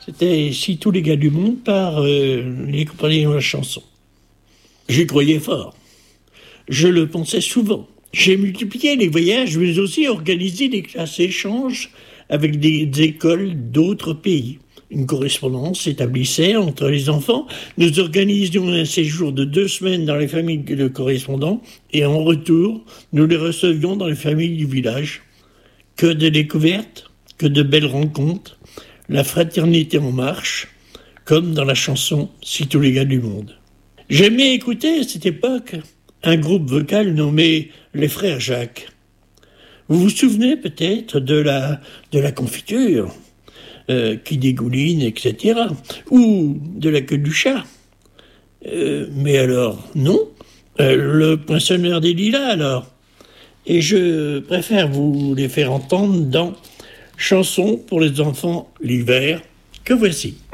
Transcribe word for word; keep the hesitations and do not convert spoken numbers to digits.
C'était Si tous les gars du monde par euh, les compagnons de la chanson. J'y croyais fort. Je le pensais souvent. J'ai multiplié les voyages, mais aussi organisé des classes échanges avec des, des écoles d'autres pays. Une correspondance s'établissait entre les enfants. Nous organisions un séjour de deux semaines dans les familles de correspondants et en retour, nous les recevions dans les familles du village. Que de découvertes, que de belles rencontres, la fraternité en marche, comme dans la chanson « Si tous les gars du monde ». J'aimais écouter à cette époque un groupe vocal nommé les Frères Jacques. Vous vous souvenez peut-être de la, de la confiture euh, qui dégouline, et cetera, ou de la queue du chat. Euh, mais alors, non, euh, le poinçonneur des lilas alors. Et je préfère vous les faire entendre dans Chanson pour les enfants l'hiver, que voici.